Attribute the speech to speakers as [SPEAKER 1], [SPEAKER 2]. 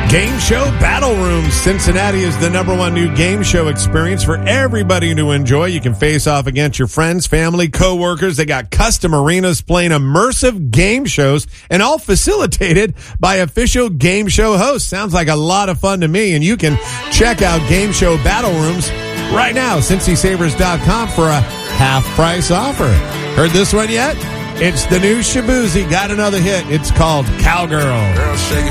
[SPEAKER 1] Game Show Battle Rooms. Cincinnati is the #1 new game show experience for everybody to enjoy. You can face off against your friends, family, co-workers. They got custom arenas playing immersive game shows and all facilitated by official game show hosts. Sounds like a lot of fun to me, and you can check out Game Show Battle Rooms right now, CincySavers.com for a half-price offer. Heard this one yet? It's the new Shaboozey. Got another hit. It's called Cowgirl.